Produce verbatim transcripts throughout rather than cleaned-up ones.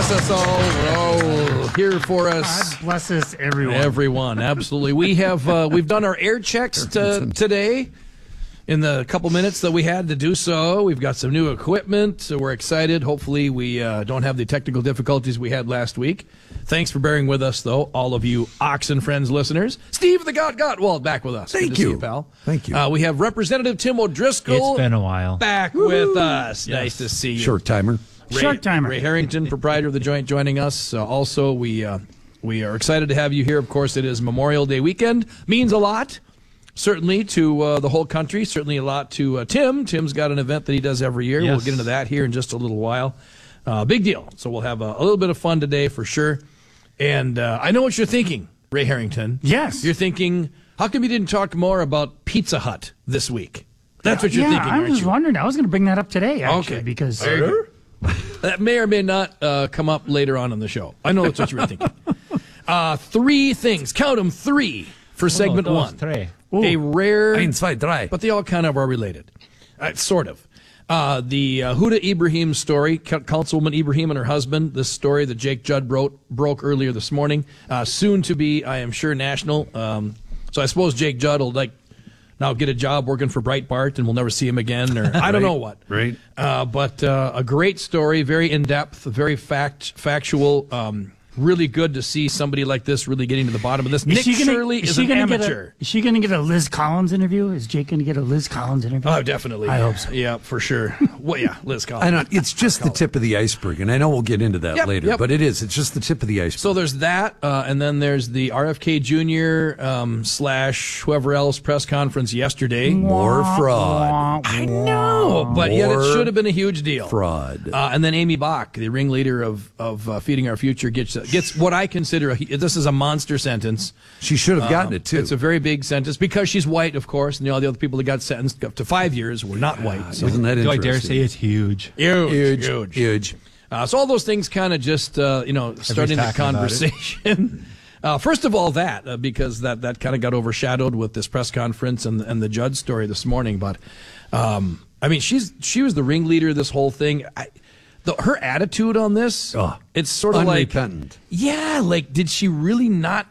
bless us all. We're all here for us. God bless us, everyone. Everyone, absolutely. We have uh, we've done our air checks to, today. In the couple minutes that we had to do so, we've got some new equipment, so we're excited. Hopefully, we uh, don't have the technical difficulties we had last week. Thanks for bearing with us, though, all of you Oxen Friends listeners. Steve the God Gottwald back with us. Thank Good to you. see you, pal. Thank you. Uh, we have Representative Tim O'Driscoll. It's been a while. Back Woo-hoo. with us. Yes. Nice to see you. Short timer. Ray, Short timer. Ray Harrington, proprietor of the Joint, joining us. Uh, also, we uh, we are excited to have you here. Of course, it is Memorial Day weekend. Means a lot. Certainly to uh, the whole country, certainly a lot to uh, Tim. Tim's got an event that he does every year. Yes. We'll get into that here in just a little while. Uh, big deal. So we'll have a, a little bit of fun today for sure. And uh, I know what you're thinking, Ray Harrington. Yes. You're thinking, how come you didn't talk more about Pizza Hut this week? That's what you're yeah, thinking, I aren't was you? wondering. I was going to bring that up today, actually, Okay. because Very good. That may or may not uh, come up later on in the show. I know that's what you were thinking. Uh, three things. Count them, three for segment dos, one. tres. A rare, Ein, zwei, drei. but they all kind of are related. Uh, sort of. Uh, the uh, Huda Ibrahim story, Councilwoman Councilwoman Ibrahim and her husband, this story that Jake Judd broke, broke earlier this morning, uh, soon to be, I am sure, national. Um, so I suppose Jake Judd will like now get a job working for Breitbart and we'll never see him again, or I don't Right, know what. right. Uh, but uh, a great story, very in-depth, very fact factual. Um, really good to see somebody like this really getting to the bottom of this. Nick she gonna, Shirley is, she an gonna amateur. Get a, is she going to get a Liz Collins interview? Is Jake going to get a Liz Collins interview? Oh, definitely. I hope so. Yeah, for sure. Well, yeah, Liz Collins. I know it's just the tip of the iceberg, and I know we'll get into that Yep, later. yep. But it is. It's just the tip of the iceberg. So there's that, uh, and then there's the R F K Junior um, slash whoever else press conference yesterday. More fraud. I know, but yet it More should have been a huge deal. Fraud. Uh, and then Amy Bach, the ringleader of of uh, Feeding Our Future, gets gets what I consider a, this is a monster sentence. She should have gotten Um, it too. It's a very big sentence because she's white, of course, and all the other people that got sentenced up to five years were not white. So Isn't that Do I interesting? dare say it's huge? huge, Huge, huge. huge. Uh, so all those things kind of just, uh, you know, starting the talking about conversation. uh, first of all, that, uh, because that, that kind of got overshadowed with this press conference and, and the Judd story this morning. But, um, I mean, she's she was the ringleader of this whole thing. I, the, her attitude on this, Oh, it's sort of like, unrepentant. yeah, like, did she really not?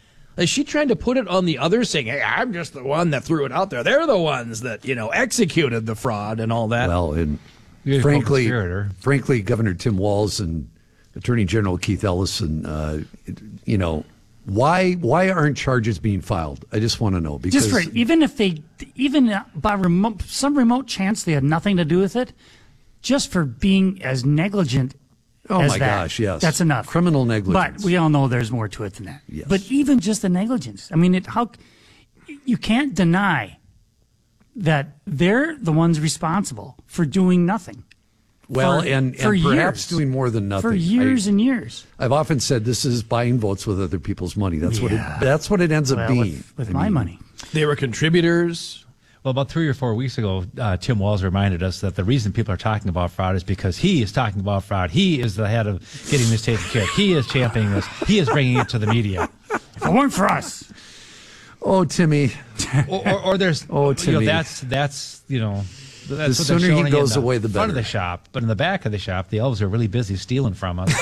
Is she trying to put it on the others, saying, hey, I'm just the one that threw it out there. They're the ones that, you know, executed the fraud and all that. Well, and You frankly, co-conspirator. frankly, Governor Tim Walz and Attorney General Keith Ellison, uh, you know, why why aren't charges being filed? I just want to know because Just for even if they, even by remote, some remote chance they had nothing to do with it, just for being as negligent. Oh as my that, gosh, yes. that's enough. Criminal negligence. But we all know there's more to it than that. Yes. But even just the negligence, I mean, it how you can't deny that they're the ones responsible for doing nothing. well, for- and, for and perhaps years. doing more than nothing For years I, and years. I've often said this is buying votes with other people's money. That's what it. Yeah. That's what it ends up Well, being. with, with I my mean, money. They were contributors. Well, about three or four weeks ago, uh, Tim Walz reminded us that the reason people are talking about fraud is because he is talking about fraud. He is the head of getting this taken care of. He is championing this. He is bringing it to the media. If it weren't for us, Oh, Timmy, Or, or, or there's, Oh, you to know, me. that's that's you know, that's The what they're sooner he showing in goes the away, the front of better. the shop, but in the back of the shop, the elves are really busy stealing from us.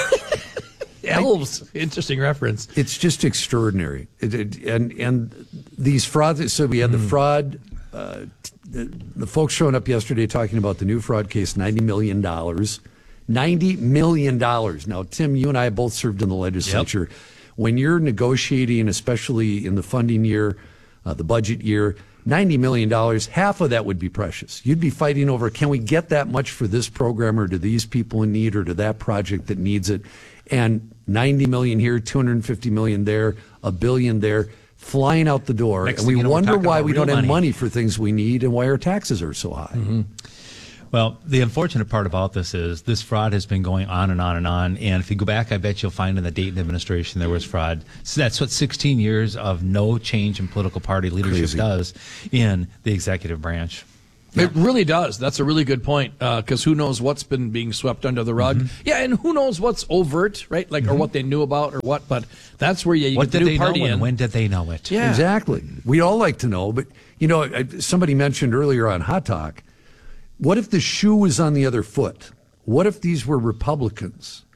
Elves. Interesting reference. it's just extraordinary. It, it, and and these frauds. So we had the fraud. Uh, the, the folks showing up yesterday talking about the new fraud case, ninety million dollars. ninety million dollars. Now, Tim, you and I both served in the legislature. When you're negotiating, especially in the funding year, uh, the budget year, ninety million dollars, half of that would be precious. You'd be fighting over, can we get that much for this program or to these people in need or to that project that needs it? And ninety million here, two hundred fifty million there, a billion there, flying out the door. Next and we thing you know, we're wonder talking why about we don't real have money. money for things we need and why our taxes are so high. Mm-hmm. Well, the unfortunate part about this is this fraud has been going on and on and on. And if you go back, I bet you'll find in the Dayton administration there was fraud. So that's what sixteen years of no change in political party leadership Crazy. does in the executive branch. It really does. That's a really good point. Because who knows what's been being swept under the rug? Mm-hmm. Yeah, and who knows what's overt, right? Like, or what they knew about, or what. But that's where you, you What get the did new they know party in. and when did they know it? Yeah. Exactly. We'd all like to know, but you know, I- somebody mentioned earlier on Hot Talk, what if the shoe was on the other foot? What if these were Republicans?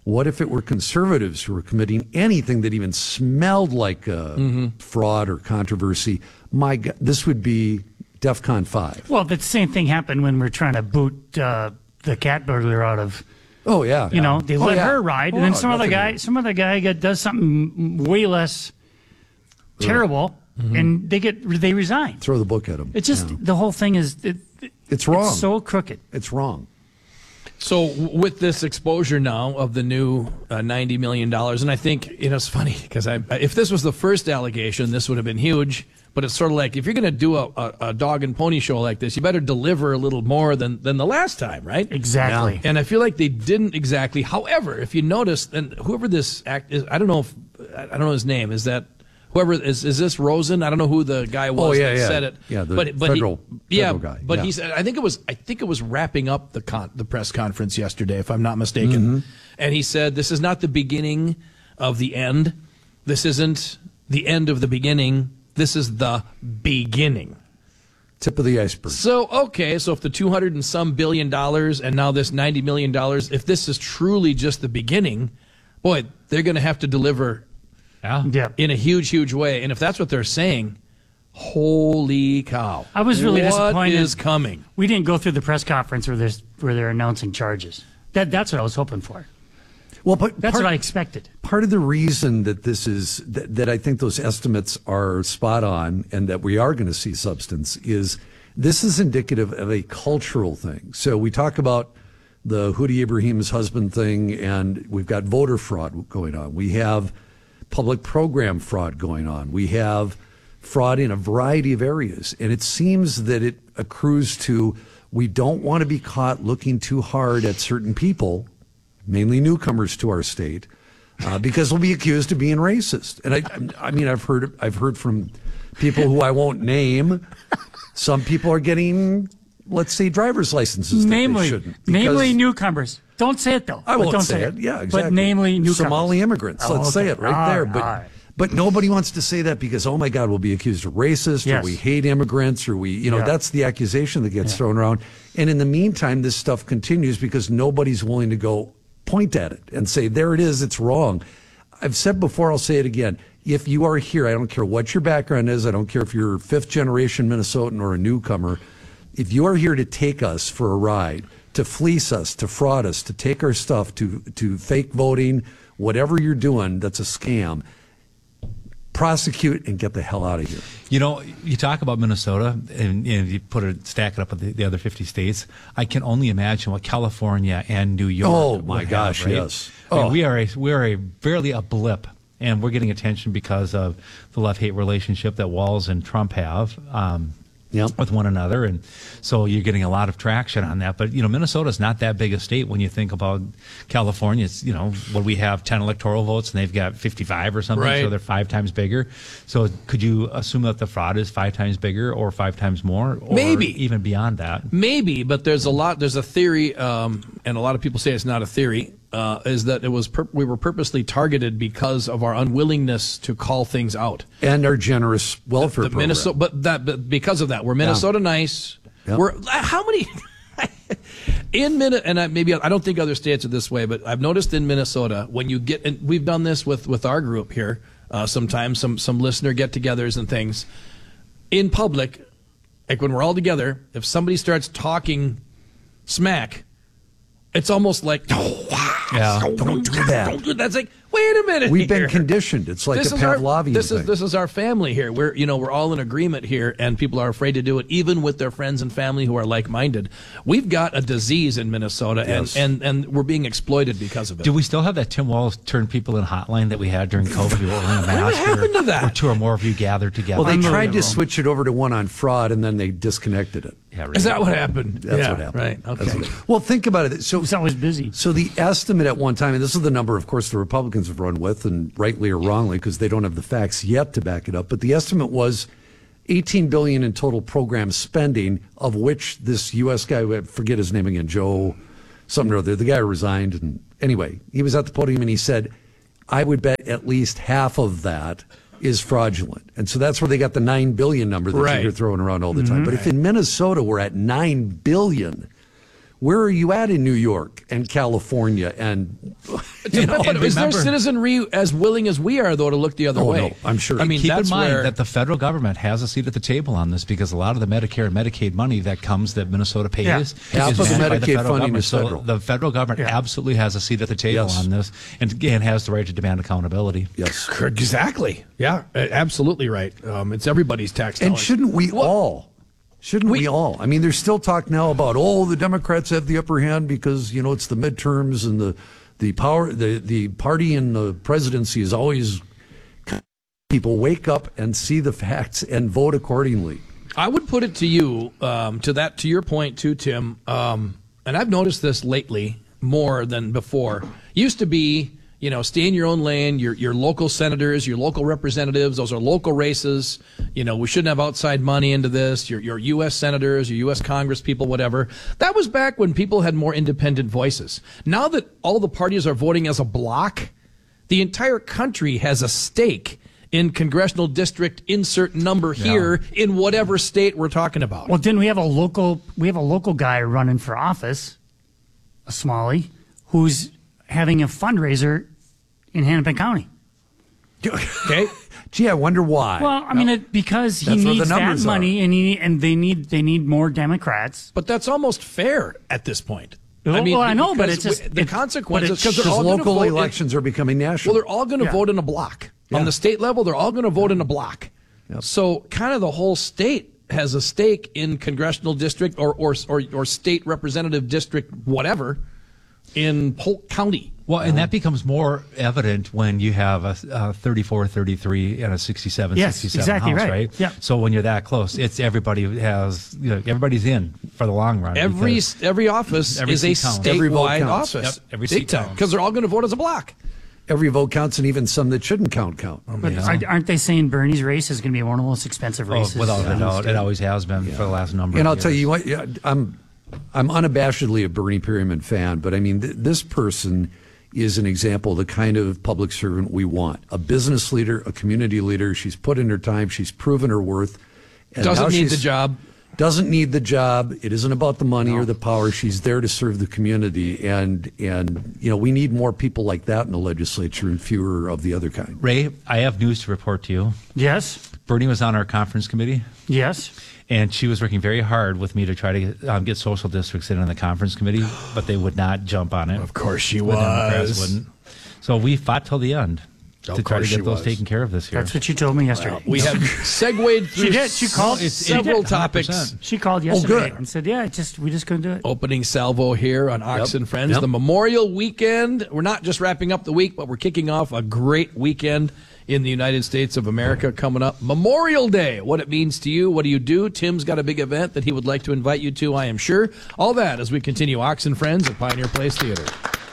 What if it were conservatives who were committing anything that even smelled like uh, mm-hmm. fraud or controversy? My God, this would be DEFCON five. Well, the same thing happened when we're trying to boot uh, the cat burglar out of. Oh yeah, you yeah. know they oh, let yeah. her ride, oh, and then some other guy, definitely. some other guy get, does something way less terrible, mm-hmm. and they get they resign. Throw the book at them. It's just yeah. the whole thing is it, it's wrong. It's so crooked. It's wrong. So with this exposure now of the new uh, ninety million dollars, and I think, you know, it's funny because I, if this was the first allegation, this would have been huge. But it's sort of like, if you're going to do a, a, a dog and pony show like this, you better deliver a little more than, than the last time, right? Exactly. Yeah. And I feel like they didn't exactly. However, if you notice, and whoever this act is, I don't know if, I don't know his name. Is that whoever is? Is this Rosen? I don't know who the guy was oh, yeah, that yeah. said it. Yeah, the but, but federal, he, yeah, federal guy. But yeah. he said, I think it was, I think it was wrapping up the con, the press conference yesterday, if I'm not mistaken. Mm-hmm. And he said, "This is not the beginning of the end. This isn't the end of the beginning. This is the beginning." Tip of the iceberg. So, okay, so if the two hundred and some billion dollars and now this ninety million dollars, if this is truly just the beginning, boy, they're going to have to deliver Yeah. Yeah. in a huge, huge way. And if that's what they're saying, holy cow. I was really what disappointed. What is coming? We didn't go through the press conference where they're, where they're announcing charges. That That's what I was hoping for. Well, but That's part, what I expected. part of the reason that this is that, that I think those estimates are spot on and that we are going to see substance is this is indicative of a cultural thing. So we talk about the Houthi Ibrahim's husband thing, and we've got voter fraud going on. We have public program fraud going on. We have fraud in a variety of areas, and it seems that it accrues to we don't want to be caught looking too hard at certain people, mainly newcomers to our state, uh, because we'll be accused of being racist. And I, I mean, I've heard, I've heard from people who I won't name. Some people are getting, let's say, driver's licenses that Namely, they shouldn't. namely because- newcomers. Don't say it though. I But won't don't say it. Yeah, exactly. But namely newcomers. Somali immigrants. Oh, Let's say okay. it right All there. right, But all right. but nobody wants to say that because, oh my God, we'll be accused of racist Yes. or we hate immigrants or we, you know, Yeah. that's the accusation that gets Yeah. thrown around. And in the meantime, this stuff continues because nobody's willing to go point at it and say, there it is, it's wrong. I've said before, I'll say it again. If you are here, I don't care what your background is, I don't care if you're fifth generation Minnesotan or a newcomer, if you are here to take us for a ride, to fleece us, to fraud us, to take our stuff, to to fake voting, whatever you're doing, that's a scam, prosecute and get the hell out of here. You know, you talk about Minnesota, and, and you put it, stack it up with the, the other fifty states. I can only imagine what California and New York. Oh, would my have, gosh, right? yes. I mean, Oh. we are a we are a barely a blip, and we're getting attention because of the love-hate relationship that Walz and Trump have. Um, Yep. with one another, and so you're getting a lot of traction on that. But you know, Minnesota's not that big a state when you think about California. It's, you know, what we have ten electoral votes, and they've got fifty-five or something, Right. so they're five times bigger. So could you assume that the fraud is five times bigger, or five times more, or Maybe. even beyond that? Maybe, but there's a lot. There's a theory, um, and a lot of people say it's not a theory. Uh, is that it was pur- we were purposely targeted because of our unwillingness to call things out. And our generous welfare The program. Minnesota, but that but because of that, we're Minnesota nice. Yep. We're how many in Minnesota, and I, maybe I don't think other states are this way, but I've noticed in Minnesota when you get, and we've done this with with our group here. Uh, sometimes some some listener get-togethers and things in public, like when we're all together. If somebody starts talking smack, it's almost like, Yeah. Don't do that. Don't do that. That's like, wait a minute. We've here. been conditioned. It's like This a is our- Pavlovian This thing. is this is our family here. We're you know we're all in agreement here, and people are afraid to do it, even with their friends and family who are like-minded. We've got a disease in Minnesota, Yes. and, and and we're being exploited because of it. Do we still have that Tim Walz turn people in hotline that we had during COVID? We were wearing a mask. happened or, to that? Or two or more of you gathered together. well, they tried to Unbelievable. switch it over to one on fraud, and then they disconnected it. Yeah, right. Is that what happened? That's Yeah, what happened. Right. Okay. That's what- well, think about it. So It's always busy. So the estimate at one time, and this is the number, of course, the Republicans have run with, and rightly or wrongly, because they don't have the facts yet to back it up. But the estimate was eighteen billion dollars in total program spending, of which this U S guy, I forget his name again, Joe something or other, the guy who resigned. And anyway, he was at the podium and he said, I would bet at least half of that is fraudulent. And so that's where they got the nine billion number that Right. you're throwing around all the time. But if in Minnesota we're at nine billion, where are you at in New York and California and You know, but is there citizenry as willing as we are, though, to look the other Oh, way? no, I'm sure. I mean, keep that's in mind where, that the federal government has a seat at the table on this because a lot of the Medicare and Medicaid money that comes that Minnesota pays Yeah. is Half of the managed by Medicaid federal funding government. is So federal. the federal government Yeah. absolutely has a seat at the table Yes. on this, and again has the right to demand accountability. Yes. exactly. Yeah, absolutely right. Um, it's everybody's tax And dollars. shouldn't we Well, all? Shouldn't we, we- all? I mean, there's still talk now about, oh, the Democrats have the upper hand because, you know, it's the midterms and the, the power, the, the party in the presidency is always, people wake up and see the facts and vote accordingly. I would put it to you, um, to that, to your point too, Tim. Um, and I've noticed this lately more than before. Used to be, you know, stay in your own lane. Your your local senators, your local representatives. Those are local races. You know, we shouldn't have outside money into this. Your your U S senators, your U S Congress people, whatever. That was back when people had more independent voices. Now that all the parties are voting as a block, the entire country has a stake in congressional district insert number here in whatever state we're talking about. Well, didn't we have a local? We have a local guy running for office, a Smalley, who's having a fundraiser in Hennepin County. Okay. Gee, I wonder why. Well, I mean, it, because he That's where the needs that numbers money, are. and he and they need they need more Democrats. But that's almost fair at this point. Well, well, I know, but because it's just- w- the it- consequences but because it's they're all because gonna local vote in- elections are becoming national. well, they're all going to Yeah. vote in a block Yeah. on the state level. They're all going to vote in a block. Yep. So, kind of the whole state has a stake in congressional district or or or, or state representative district, whatever, in Polk County. Well, and that becomes more evident when you have a, a thirty-four thirty-three and a sixty-seven Yes, sixty-seven exactly house, right. right? Yeah. So when you're that close, it's everybody has, you know, everybody's in for the long run. Every because- every office Every is a seat counts. Every vote statewide counts. office. Yep, every Big seat time, counts. because they're all going to vote as a block. Every vote counts, and even some that shouldn't count count. But aren't- aren't they saying Bernie's race is going to be one of the most expensive Oh, races? without in a the doubt, state? it always has been for the last number. And of I'll tell years. you what, yeah, I'm I'm unabashedly a Bernie Perryman fan, but I mean, th- this person is an example of the kind of public servant we want. A business leader, a community leader. She's put in her time. She's proven her worth. And Doesn't now need she's- the job. Doesn't need the job. It isn't about the money or the power. She's there to serve the community. And, and you know, we need more people like that in the legislature and fewer of the other kind. Ray, I have news to report to you. Yes, Bernie was on our conference committee, yes. and she was working very hard with me to try to um, get social districts in on the conference committee, but they would not jump on it. Of course she The Democrats was. wouldn't. So we fought till the end Of to try to course she get those was. taken care of this year. That's what you told me yesterday. We have segued through She did. She called- s- she several did. topics. one hundred percent. She called yesterday good. and said, "Yeah, it just we just couldn't do it." Opening salvo here on Ox and Friends. Yep. The Memorial Weekend. We're not just wrapping up the week, but we're kicking off a great weekend in the United States of America coming up. Memorial Day. What it means to you. What do you do? Tim's got a big event that he would like to invite you to, I am sure. All that as we continue Ox and Friends at Pioneer Place Theater.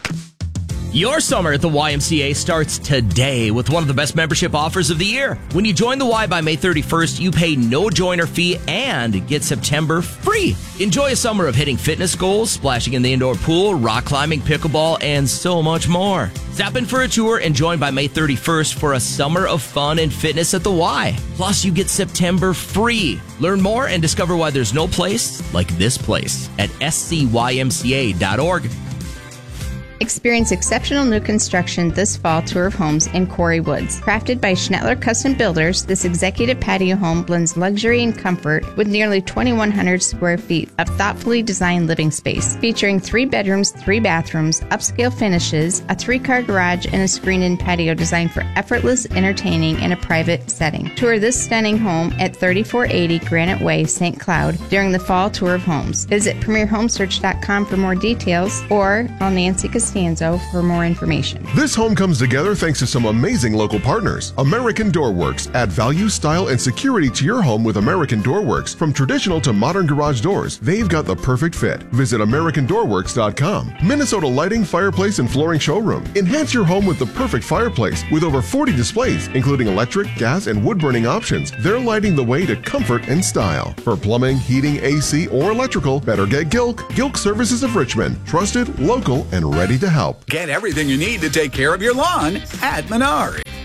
Your summer at the Y M C A starts today with one of the best membership offers of the year. When you join the Y by May thirty-first, you pay no joiner fee and get September free. Enjoy a summer of hitting fitness goals, splashing in the indoor pool, rock climbing, pickleball, and so much more. Stop in for a tour and join by May thirty-first for a summer of fun and fitness at the Y. Plus, you get September free. Learn more and discover why there's no place like this place at s c y m c a dot org. Experience exceptional new construction this fall tour of homes in Quarry Woods. Crafted by Schnettler Custom Builders, this executive patio home blends luxury and comfort with nearly twenty-one hundred square feet of thoughtfully designed living space, featuring three bedrooms, three bathrooms, upscale finishes, a three-car garage, and a screened-in patio designed for effortless entertaining in a private setting. Tour this stunning home at thirty-four eighty Granite Way, Saint Cloud during the fall tour of homes. Visit premier home search dot com for more details or call Nancy Costanzo for more information. This home comes together thanks to some amazing local partners. American Door Works. Add value, style, and security to your home with American Door Works. From traditional to modern garage doors, they've got the perfect fit. Visit american door works dot com. Minnesota Lighting, Fireplace, and Flooring Showroom. Enhance your home with the perfect fireplace with over forty displays, including electric, gas, and wood-burning options. They're lighting the way to comfort and style. For plumbing, heating, A C, or electrical, better get Gilk. Gilk Services of Richmond. Trusted, local, and ready to help. Get everything you need to take care of your lawn at Menards.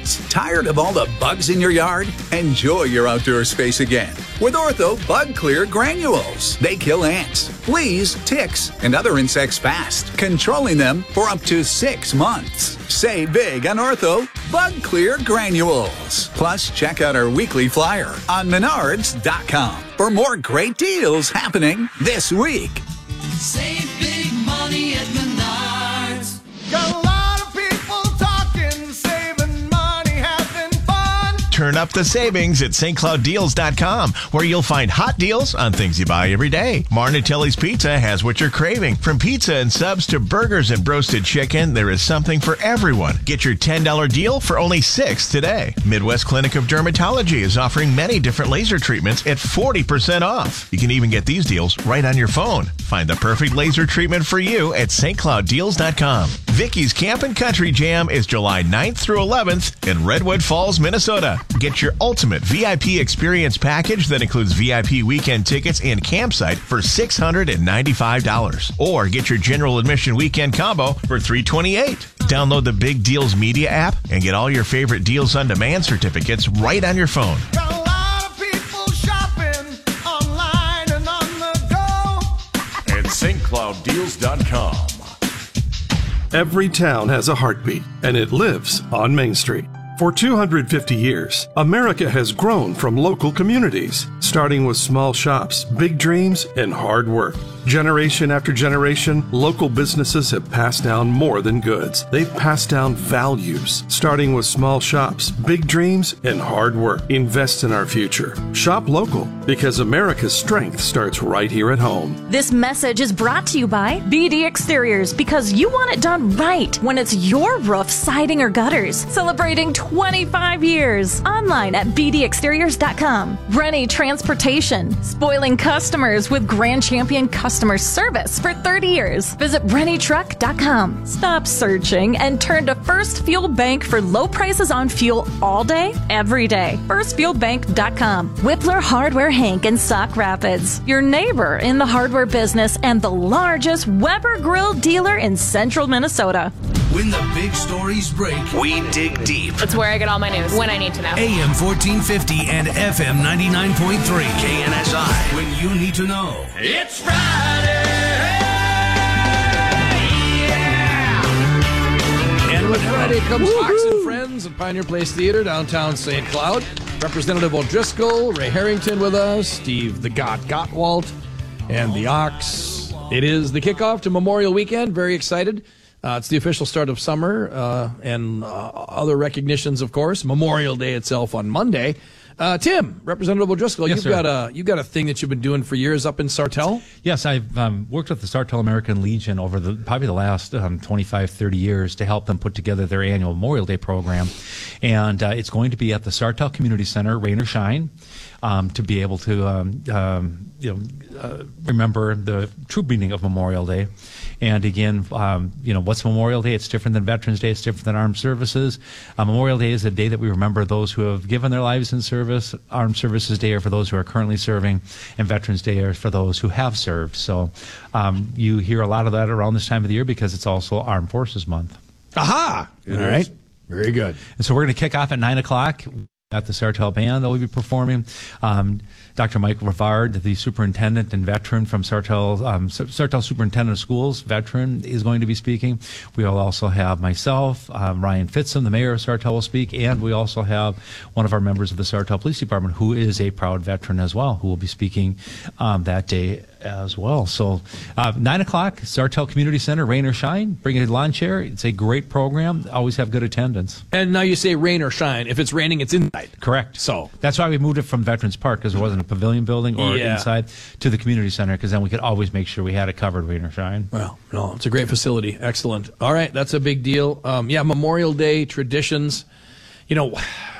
lawns. Tired of all the bugs in your yard? Enjoy your outdoor space again with Ortho Bug Clear Granules. They kill ants, fleas, ticks, and other insects fast, controlling them for up to six months. Save big on Ortho Bug Clear Granules. Plus, check out our weekly flyer on menards dot com for more great deals happening this week. Save big money at Menards. Got a lot of people talking, saving money, having fun. Turn up the savings at St Cloud Deals dot com, where you'll find hot deals on things you buy every day. Marnatelli's Pizza has what you're craving. From pizza and subs to burgers and roasted chicken, there is something for everyone. Get your ten dollars deal for only six dollars today. Midwest Clinic of Dermatology is offering many different laser treatments at forty percent off. You can even get these deals right on your phone. Find the perfect laser treatment for you at St Cloud Deals dot com. Vicky's Camp and Country Jam is July ninth through eleventh in Redwood Falls, Minnesota. Get your ultimate V I P experience package that includes V I P weekend tickets and campsite for six hundred ninety-five dollars. Or get your general admission weekend combo for three hundred twenty-eight dollars. Download the Big Deals Media app and get all your favorite Deals on Demand certificates right on your phone. Got a lot of people shopping online and on the go at St Cloud Deals dot com. Every town has a heartbeat, and it lives on Main Street. For two hundred fifty years, America has grown from local communities, starting with small shops, big dreams, and hard work. Generation after generation, local businesses have passed down more than goods. They've passed down values, starting with small shops, big dreams, and hard work. Invest in our future. Shop local, because America's strength starts right here at home. This message is brought to you by B D Exteriors, because you want it done right when it's your roof, siding, or gutters. Celebrating twenty-five years. Online at B D exteriors dot com. Rennie Transportation, spoiling customers with Grand Champion Customer Service for thirty years. Visit Rennie Truck dot com. Stop searching and turn to First Fuel Bank for low prices on fuel all day, every day. first fuel bank dot com. Whippler Hardware Hank in Sauk Rapids, your neighbor in the hardware business and the largest Weber Grill dealer in central Minnesota. When the big stories break, we dig deep. It's where I get all my news, when I need to know. A M fourteen fifty and F M ninety-nine point three. K N S I. When you need to know. It's Friday! Yeah! And with Friday comes Fox and Friends at Pioneer Place Theater, downtown Saint Cloud. Representative O'Driscoll, Ray Harrington with us, Steve the Got Gottwalt, and the Ox. It is the kickoff to Memorial Weekend. Very excited. Uh, it's the official start of summer uh, and uh, other recognitions, of course. Memorial Day itself on Monday. Uh, Tim, Representative O'Driscoll, yes, you've sir. got a you got a thing that you've been doing for years up in Sartell. Yes, I've um, worked with the Sartell American Legion over the probably the last um, twenty-five, thirty years to help them put together their annual Memorial Day program, and uh, it's going to be at the Sartell Community Center, rain or shine, um, to be able to um, um, you know uh, remember the true meaning of Memorial Day. And again, um, you know, what's Memorial Day? It's different than Veterans Day. It's different than Armed Services. Uh, Memorial Day is a day that we remember those who have given their lives in service. Armed Services Day are for those who are currently serving, and Veterans Day are for those who have served. So um, you hear a lot of that around this time of the year because it's also Armed Forces Month. Aha! All right. Very good. And so we're going to kick off at nine o'clock. At the Sartell Band, they'll be performing. Um, Doctor Mike Rivard, the superintendent and veteran from Sartell, um, Sartell Superintendent of Schools, veteran, is going to be speaking. We will also have myself, um, Ryan Fitzum, the mayor of Sartell, will speak, and we also have one of our members of the Sartell Police Department, who is a proud veteran as well, who will be speaking um, that day as well. So uh, nine o'clock, Sartell Community Center, rain or shine. Bring a lawn chair. It's a great program. Always have good attendance. And now you say rain or shine. If it's raining, it's inside. Correct. So that's why we moved it from Veterans Park, because there wasn't a pavilion building or yeah. inside, to the community center, because then we could always make sure we had it covered, rain or shine. Well, no, it's a great facility. Excellent. All right, that's a big deal. Um, yeah, Memorial Day traditions. You know,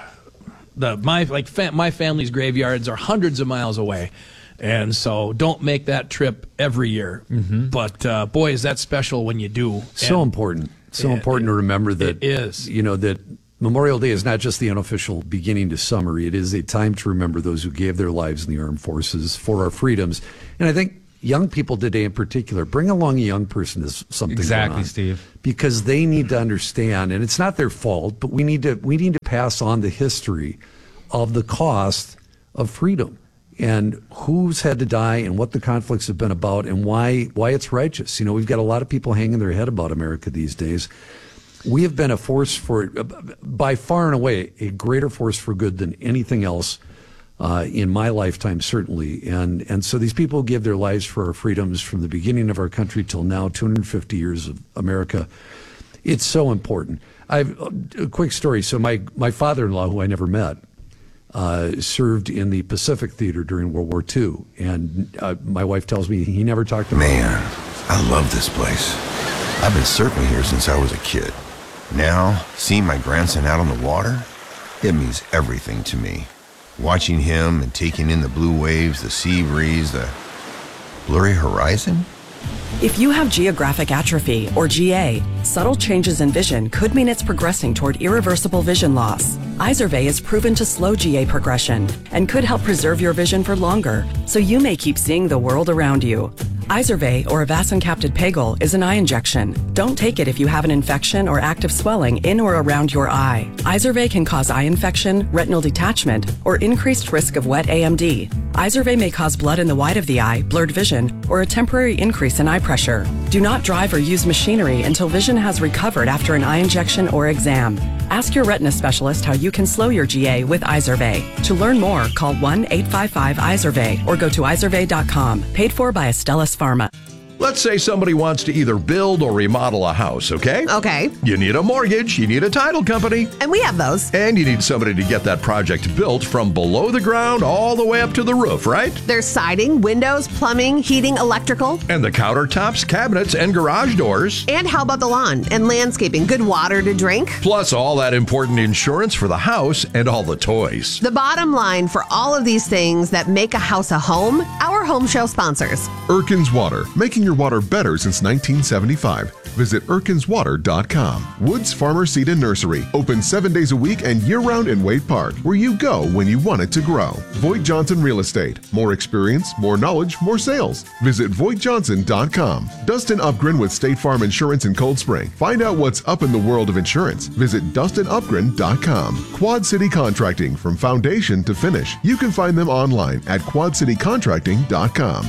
the my like fa- my family's graveyards are hundreds of miles away. And so don't make that trip every year. Mm-hmm. But, uh, boy, is that special when you do. So and important. So it, important to remember that, it is. you know, that Memorial Day is not just the unofficial beginning to summer. It is a time to remember those who gave their lives in the armed forces for our freedoms. And I think young people today in particular, bring along a young person to something Exactly, going on, Steve. because they need to understand, and it's not their fault, but we need to we need to pass on the history of the cost of freedom and who's had to die and what the conflicts have been about and why why it's righteous. You know, we've got a lot of people hanging their head about America these days. We have been a force for, by far and away, a greater force for good than anything else uh, in my lifetime, certainly. And and so these people give their lives for our freedoms from the beginning of our country till now, two hundred fifty years of America. It's so important. I've a quick story. So my, my father-in-law, who I never met, uh, served in the Pacific Theater during World War Two. And uh, my wife tells me he never talked to me. Man, I love this place. I've been surfing here since I was a kid. Now, seeing my grandson out on the water, it means everything to me. Watching him and taking in the blue waves, the sea breeze, the blurry horizon. If you have geographic atrophy, or G A, subtle changes in vision could mean it's progressing toward irreversible vision loss. Izervay is proven to slow G A progression and could help preserve your vision for longer, so you may keep seeing the world around you. Izervay, or avacincaptad pegol, is an eye injection. Don't take it if you have an infection or active swelling in or around your eye. Izervay can cause eye infection, retinal detachment, or increased risk of wet A M D. Izervay may cause blood in the white of the eye, blurred vision, or a temporary increase in eye pressure. Do not drive or use machinery until vision has recovered after an eye injection or exam. Ask your retina specialist how you can slow your G A with Izervay. To learn more, call one eight five five Izervay or go to izervay dot com. Paid for by Astellas Pharma. Let's say somebody wants to either build or remodel a house, okay? Okay. You need a mortgage, you need a title company. And we have those. And you need somebody to get that project built from below the ground all the way up to the roof, right? There's siding, windows, plumbing, heating, electrical. And the countertops, cabinets, and garage doors. And how about the lawn and landscaping? Good water to drink. Plus all that important insurance for the house and all the toys. The bottom line for all of these things that make a house a home, our home show sponsors. Erkins Water, making your water better since nineteen seventy-five. Visit erkins water dot com. Woods Farmer Seed and Nursery, open seven days a week and year-round in Wade Park, where you go when you want it to grow. Voigt Johnson Real Estate, more experience, more knowledge, more sales. Visit voigt johnson dot com. Dustin Upgren with State Farm Insurance in Cold Spring. Find out what's up in the world of insurance. Visit dustin upgren dot com. Quad City Contracting, from foundation to finish. You can find them online at quad city contracting dot com.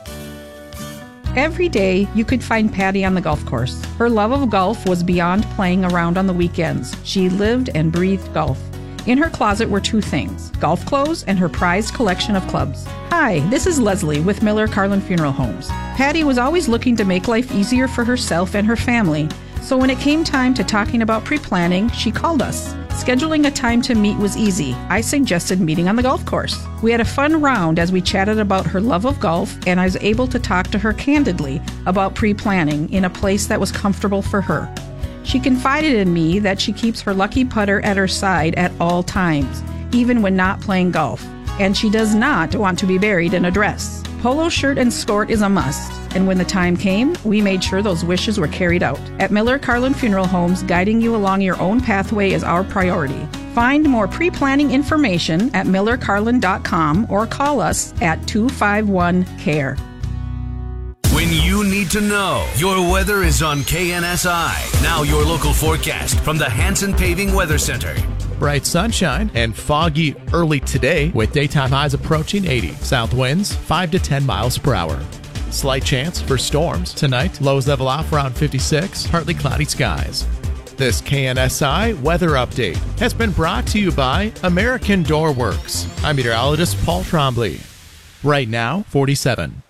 Every day, you could find Patty on the golf course. Her love of golf was beyond playing around on the weekends. She lived and breathed golf. In her closet were two things, golf clothes and her prized collection of clubs. Hi, this is Leslie with Miller Carlin Funeral Homes. Patty was always looking to make life easier for herself and her family. So when it came time to talking about pre-planning, she called us. Scheduling a time to meet was easy. I suggested meeting on the golf course. We had a fun round as we chatted about her love of golf, and I was able to talk to her candidly about pre-planning in a place that was comfortable for her. She confided in me that she keeps her lucky putter at her side at all times, even when not playing golf, and she does not want to be buried in a dress. Polo shirt and skirt is a must, and when the time came, we made sure those wishes were carried out. At Miller Carlin Funeral Homes, guiding you along your own pathway is our priority. Find more pre-planning information at miller carlin dot com or call us at two five one C A R E. When you need to know, your weather is on K N S I. Now your local forecast from the Hanson Paving Weather Center. Bright sunshine and foggy early today with daytime highs approaching eighty. South winds five to ten miles per hour. Slight chance for storms tonight. Lows level off around fifty-six. Partly cloudy skies. This K N S I weather update has been brought to you by American Door Works. I'm meteorologist Paul Trombley. Right now, forty-seven.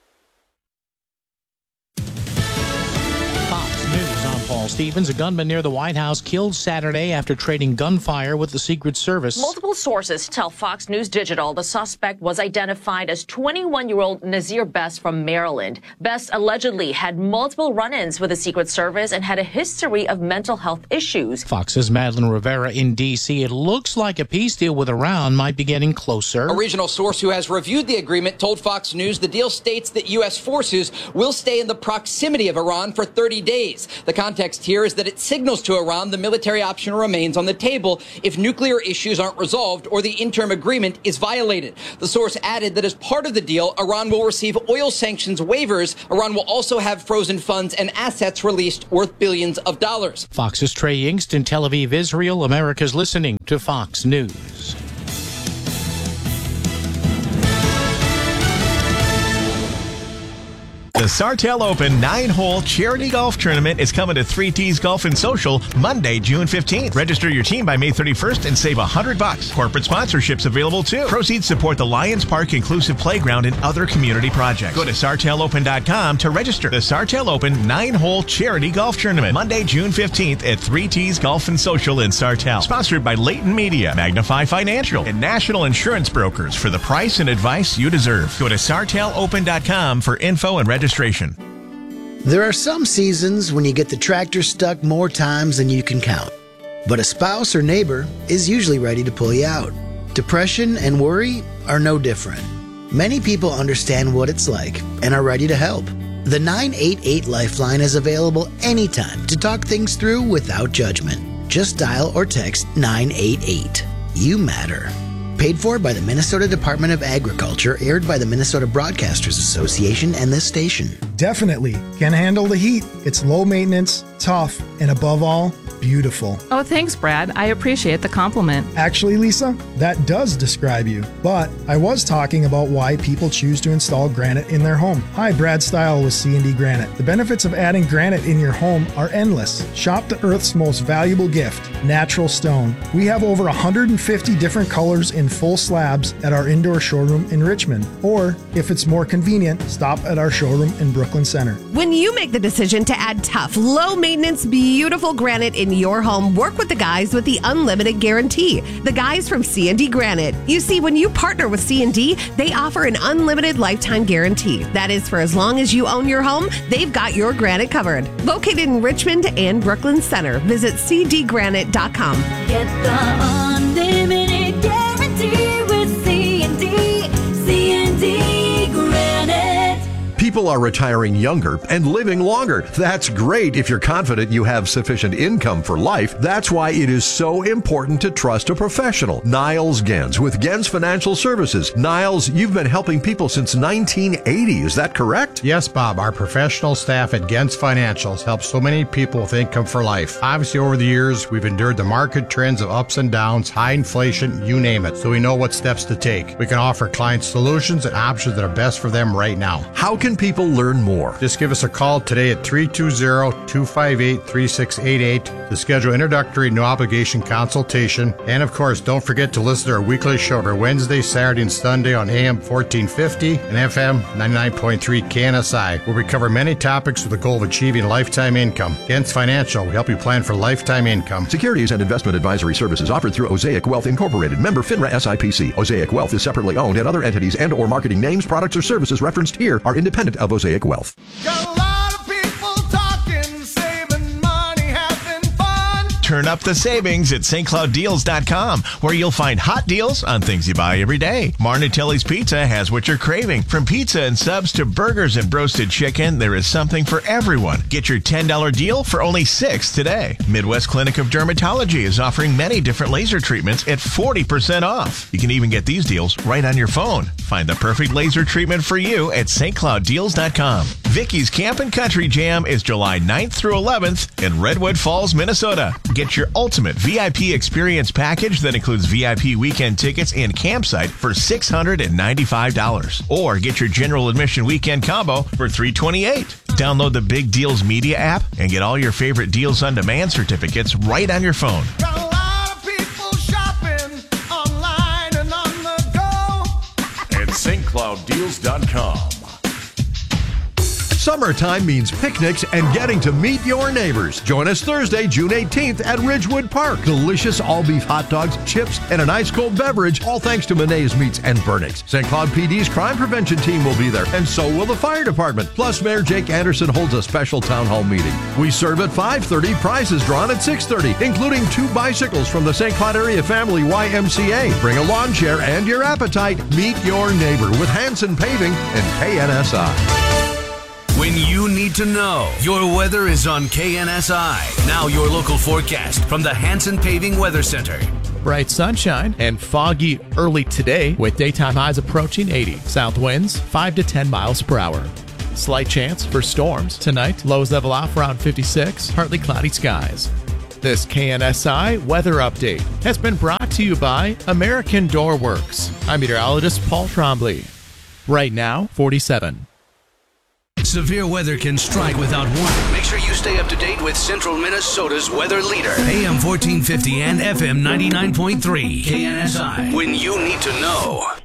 Paul Stevens, a gunman near the White House, killed Saturday after trading gunfire with the Secret Service. Multiple sources tell Fox News Digital the suspect was identified as twenty-one-year-old Nazir Best from Maryland. Best allegedly had multiple run-ins with the Secret Service and had a history of mental health issues. Fox's Madeline Rivera in D C It looks like a peace deal with Iran might be getting closer. A regional source who has reviewed the agreement told Fox News the deal states that U S forces will stay in the proximity of Iran for thirty days. The context twist here is that it signals to Iran the military option remains on the table if nuclear issues aren't resolved or the interim agreement is violated. The source added that as part of the deal, Iran will receive oil sanctions waivers. Iran will also have frozen funds and assets released worth billions of dollars. Fox's Trey Yingst in Tel Aviv, Israel. America's listening to Fox News. The Sartell Open nine-hole charity golf tournament is coming to three T's Golf and Social Monday, June fifteenth. Register your team by May thirty-first and save one hundred bucks. Corporate sponsorships available too. Proceeds support the Lions Park Inclusive Playground and other community projects. Go to sartell open dot com to register. The Sartell Open nine-hole charity golf tournament Monday, June fifteenth at three T's Golf and Social in Sartell. Sponsored by Leighton Media, Magnify Financial, and National Insurance Brokers for the price and advice you deserve. Go to sartell open dot com for info and registration. There are some seasons when you get the tractor stuck more times than you can count. But a spouse or neighbor is usually ready to pull you out. Depression and worry are no different. Many people understand what it's like and are ready to help. The nine eight eight Lifeline is available anytime to talk things through without judgment. Just dial or text nine eight eight. You matter. Paid for by the Minnesota Department of Agriculture, aired by the Minnesota Broadcasters Association and this station. Definitely can handle the heat. It's low maintenance, tough, and above all, beautiful. Oh, thanks, Brad. I appreciate the compliment. Actually, Lisa, that does describe you. But I was talking about why people choose to install granite in their home. Hi, Brad Style with C and D Granite. The benefits of adding granite in your home are endless. Shop the Earth's most valuable gift, natural stone. We have over one hundred fifty different colors in full slabs at our indoor showroom in Richmond. Or, if it's more convenient, stop at our showroom in Brooklyn Center. When you make the decision to add tough, low-maintenance, beautiful granite in your home, work with the guys with the Unlimited Guarantee. The guys from C and D Granite. You see, when you partner with C and D, they offer an unlimited lifetime guarantee. That is for as long as you own your home, they've got your granite covered. Located in Richmond and Brooklyn Center. Visit c d granite dot com. Get the unlimited guarantee with C and D. C and D Granite. People are retiring younger and living longer. That's great if you're confident you have sufficient income for life. That's why it is so important to trust a professional. Niles Gens with Gens Financial Services. Niles, you've been helping people since nineteen eighty. Is that correct? Yes, Bob. Our professional staff at Gens Financials helps so many people with income for life. Obviously, over the years, we've endured the market trends of ups and downs, high inflation, you name it, so we know what steps to take. We can offer clients solutions and options that are best for them right now. How can people learn more? Just give us a call today at three two zero, two five eight, three six eight eight to schedule introductory no obligation consultation. And of course, don't forget to listen to our weekly show every Wednesday, Saturday, and Sunday on A M fourteen fifty and F M ninety-nine point three K N S I, where we cover many topics with the goal of achieving lifetime income. Gens Financial, we help you plan for lifetime income. Securities and investment advisory services offered through Osaic Wealth Incorporated. Member FINRA S I P C. Osaic Wealth is separately owned, and other entities and or marketing names, products, or services referenced here are independent of Osaic Wealth. Got a lot of people talking, saving money, having fun. Turn up the savings at St Cloud Deals dot com, where you'll find hot deals on things you buy every day. Marnatelli's Pizza has what you're craving. From pizza and subs to burgers and roasted chicken, there is something for everyone. Get your ten dollars deal for only six dollars today. Midwest Clinic of Dermatology is offering many different laser treatments at forty percent off. You can even get these deals right on your phone. Find the perfect laser treatment for you at St Cloud Deals dot com. Vicky's Camp and Country Jam is July ninth through eleventh in Redwood Falls, Minnesota. Get your ultimate V I P experience package that includes V I P weekend tickets and campsite for six hundred ninety-five dollars. Or get your general admission weekend combo for three hundred twenty-eight dollars. Download the Big Deals Media app and get all your favorite Deals on Demand certificates right on your phone. Got a lot of people shopping online and on the go. At St Cloud Deals dot com. Summertime means picnics and getting to meet your neighbors. Join us Thursday, June eighteenth at Ridgewood Park. Delicious all-beef hot dogs, chips, and an ice-cold beverage, all thanks to Monet's Meats and Burnix. Saint Cloud P D's crime prevention team will be there, and so will the fire department. Plus, Mayor Jake Anderson holds a special town hall meeting. We serve at five thirty, prizes drawn at six thirty, including two bicycles from the Saint Cloud Area Family Y M C A. Bring a lawn chair and your appetite. Meet your neighbor with Hanson Paving and K N S I. When you need need to know. Your weather is on K N S I. Now your local forecast from the Hanson Paving Weather Center. Bright sunshine and foggy early today with daytime highs approaching eighty. South winds five to ten miles per hour. Slight chance for storms tonight. Lows level off around fifty-six. Partly cloudy skies. This K N S I weather update has been brought to you by American Door Works. I'm meteorologist Paul Trombley. Right now, forty-seven. Severe weather can strike without warning. Make sure you stay up to date with Central Minnesota's weather leader. A M fourteen fifty and F M ninety-nine point three. K N S I. When you need to know.